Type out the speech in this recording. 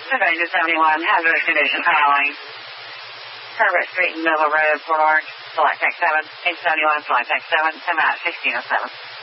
Avenger 71, hazardous condition following. Herbert Street and Nova Road, Port Orange, select X7, 871, select X7, come out 1607.